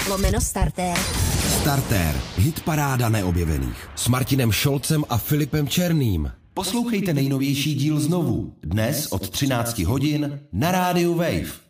wave.cz/starter. Starter. Hitparáda neobjevených. S Martinem Šolcem a Filipem Černým. Poslouchejte nejnovější díl znovu. Dnes od 13 hodin na rádiu Wave.